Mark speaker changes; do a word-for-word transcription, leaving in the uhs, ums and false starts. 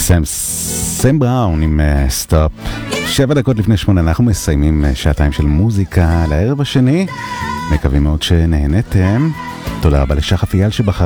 Speaker 1: סם, סם בראון עם סטופ. שבע דקות לפני שמונה אנחנו מסיימים שעתיים של מוזיקה לערב השני. מקווים מאוד שנהנתם. תודה רבה לשחף אייל שבחר